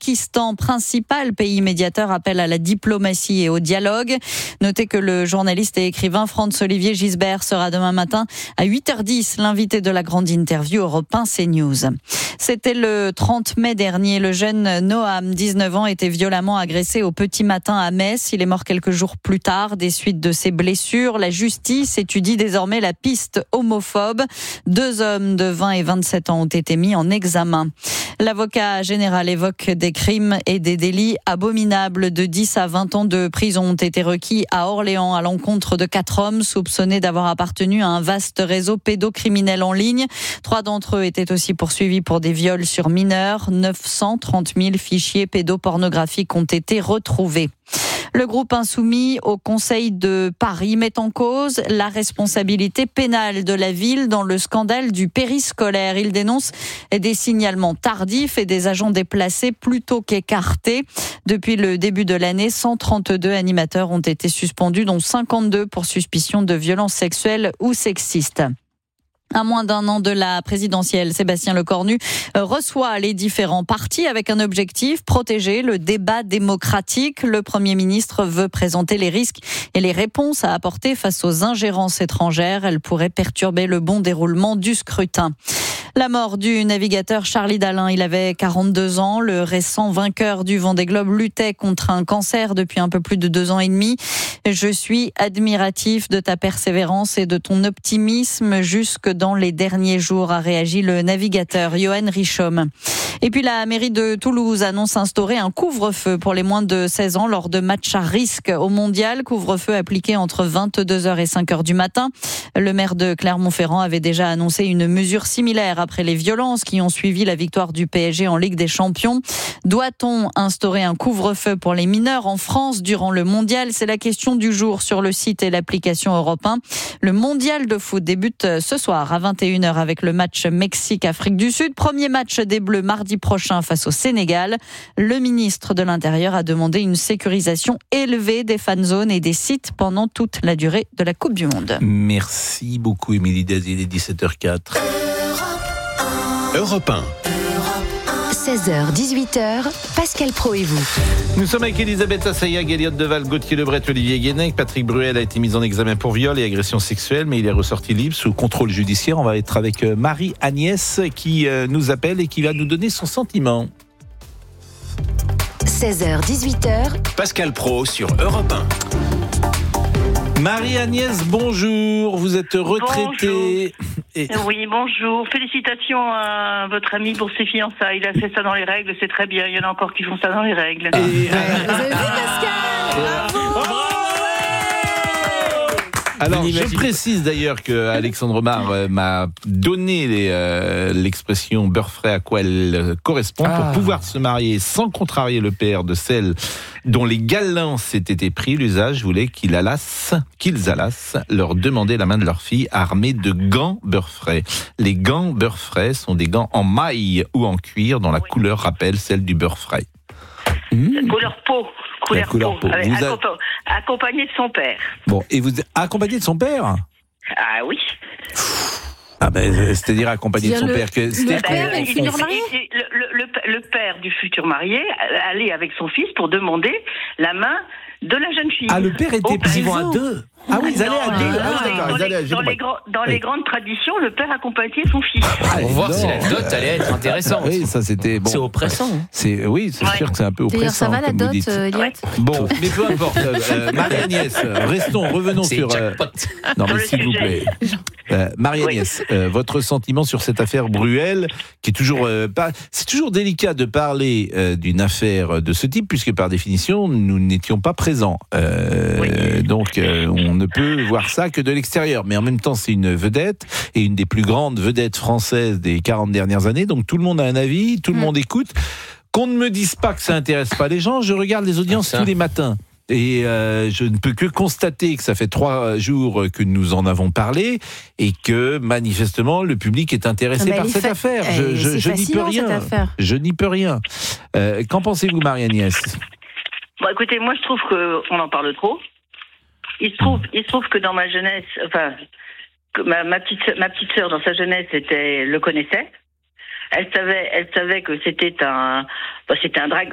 Pakistan, principal pays médiateur, appelle à la diplomatie et au dialogue. Notez que le journaliste et écrivain Franz-Olivier Gisbert sera demain matin à 8h10 l'invité de la grande interview Europe 1 CNews. C'était le 30 mai dernier. Le jeune Noam, 19 ans, était violemment agressé au petit matin à Metz. Il est mort quelques jours plus tard des suites de ses blessures. La justice étudie désormais la piste homophobe. 2 hommes de 20 et 27 ans ont été mis en examen. L'avocat général évoque des crimes et des délits abominables. De 10 à 20 ans de prison ont été requis à Orléans à l'encontre de 4 hommes soupçonnés d'avoir appartenu à un vaste réseau pédocriminel en ligne. 3 d'entre eux étaient aussi poursuivis pour des viols sur mineurs. 930 000 fichiers pédopornographiques ont été retrouvés. Le groupe Insoumis au Conseil de Paris met en cause la responsabilité pénale de la ville dans le scandale du périscolaire. Il dénonce des signalements tardifs et des agents déplacés plutôt qu'écartés. Depuis le début de l'année, 132 animateurs ont été suspendus, dont 52 pour suspicion de violences sexuelles ou sexistes. À moins d'un an de la présidentielle, Sébastien Lecornu reçoit les différents partis avec un objectif, protéger le débat démocratique. Le Premier ministre veut présenter les risques et les réponses à apporter face aux ingérences étrangères. Elles pourraient perturber le bon déroulement du scrutin. La mort du navigateur Charlie Dalin, il avait 42 ans. Le récent vainqueur du Vendée Globe luttait contre un cancer depuis un peu plus de 2 ans et demi. Je suis admiratif de ta persévérance et de ton optimisme jusque dans les derniers jours, a réagi le navigateur Johan Richomme. Et puis la mairie de Toulouse annonce instaurer un couvre-feu pour les moins de 16 ans lors de matchs à risque au mondial. Couvre-feu appliqué entre 22h et 5h du matin. Le maire de Clermont-Ferrand avait déjà annoncé une mesure similaire après les violences qui ont suivi la victoire du PSG en Ligue des Champions. Doit-on instaurer un couvre-feu pour les mineurs en France durant le mondial ? C'est la question du jour sur le site et l'application Europe 1. Le mondial de foot débute ce soir à 21h avec le match Mexique-Afrique du Sud. Premier match des Bleus mardi prochain face au Sénégal. Le ministre de l'Intérieur a demandé une sécurisation élevée des fan zones et des sites pendant toute la durée de la Coupe du Monde. Merci beaucoup Émilie Dazy, il est 17h04. Europe 1. 16h, 18h, Pascal Praud et vous. Nous sommes avec Elisabeth Assayag, Elliot Deval, Gauthier Lebret, Olivier Guénec. Patrick Bruel a été mis en examen pour viol et agression sexuelle, mais il est ressorti libre sous contrôle judiciaire. On va être avec Marie-Agnès qui nous appelle et qui va nous donner son sentiment. 16h, 18h, Pascal Praud sur Europe 1. Marie-Agnès, bonjour, vous êtes retraitée. Oui, bonjour. Félicitations à votre ami pour ses fiançailles. Il a fait ça dans les règles, c'est très bien. Il y en a encore qui font ça dans les règles. Vous avez vu Pascal ? Bravo ! Alors, je précise d'ailleurs que Alexandre Mar m'a donné l'expression beurre frais à quoi elle correspond pour pouvoir se marier sans contrarier le père de celle dont les galants s'étaient pris. L'usage voulait qu'ils allassent leur demander la main de leur fille armée de gants beurre frais. Les gants beurre frais sont des gants en maille ou en cuir dont la couleur rappelle celle du beurre frais. Couleur peau. Accompagné de son père. Bon, et vous êtes accompagné de son père ? Ah oui. Ah ben, c'est-à-dire accompagné de son père. Le père du futur marié allait avec son fils pour demander la main de la jeune fille. Ah, le père était vivant à deux. Ah oui, ils allaient à deux. Dans les grandes traditions, le père accompagnait son fils. Pour voir si la dot allait être intéressante. Oui, ça c'était bon. C'est oppressant. C'est sûr que c'est un peu oppressant. Ça va la dot, Elliot ? Bon, mais peu importe. Marie-Agnès, revenons sur. Non, mais s'il vous plaît. Marie-Agnès, votre sentiment sur cette affaire Bruel, qui est toujours c'est toujours délicat de parler d'une affaire de ce type, puisque par définition nous n'étions pas présents. Donc on ne peut voir ça que de l'extérieur. Mais en même temps, c'est une vedette et une des plus grandes vedettes françaises des 40 dernières années. Donc tout le monde a un avis, tout le monde écoute. Qu'on ne me dise pas que ça intéresse pas les gens. Je regarde les audiences tous les matins. Et je ne peux que constater que ça fait 3 jours que nous en avons parlé et que manifestement le public est intéressé par cette affaire. Je n'y peux rien. Je n'y peux rien. Qu'en pensez-vous, Marie-Agnès ? Bon, écoutez, moi je trouve qu'on en parle trop. Il se trouve que dans ma jeunesse, enfin, que ma petite sœur dans sa jeunesse le connaissait. Elle savait que c'était un